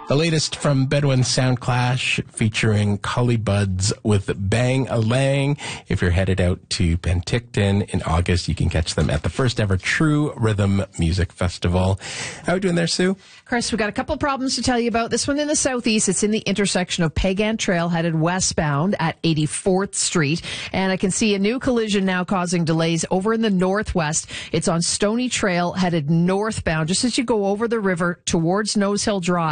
The latest from Bedouin Soundclash featuring Cully Buds with Bang a Lang. If you're headed out to Penticton in August, you can catch them at the first ever True Rhythm Music Festival. How are we doing there, Sue? Chris, we've got a couple of problems to tell you about. This one in the southeast. It's in the intersection of Pagan Trail headed westbound at 84th Street. And I can see a new collision now causing delays over in the northwest. It's on Stony Trail headed northbound, just as you go over the river towards Nose Hill Drive.